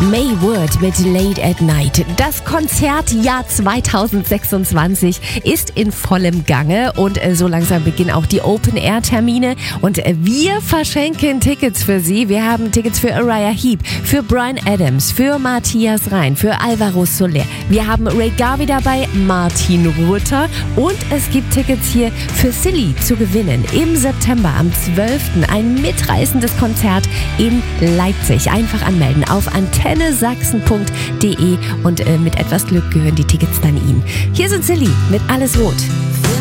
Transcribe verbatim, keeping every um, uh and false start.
May Word mit Late at Night. Das Konzertjahr zweitausendsechsundzwanzig ist in vollem Gange und so langsam beginnen auch die Open-Air-Termine und wir verschenken Tickets für Sie. Wir haben Tickets für Uriah Heep, für Bryan Adams, für Matthias Rein, für Alvaro Soler. Wir haben Ray Garvey dabei, Martin Ruther und es gibt Tickets hier für Silly zu gewinnen. Im September am zwölften ein mitreißendes Konzert in Leipzig. Einfach anmelden auf antenne sachsen punkt de und äh, mit etwas Glück gehören die Tickets dann Ihnen. Hier sind Silly mit Alles Rot.